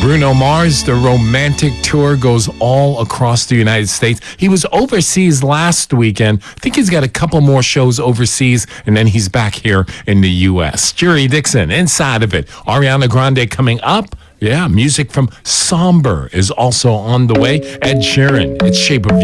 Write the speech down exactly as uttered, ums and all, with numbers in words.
Bruno Mars, the romantic tour goes all across the United States. He was overseas last weekend. I think he's got a couple more shows overseas, and then he's back here in the U S. Jerry Dixon, Inside of It. Ariana Grande coming up. Yeah, music from Somber is also on the way. Ed Sheeran, It's Shape of You.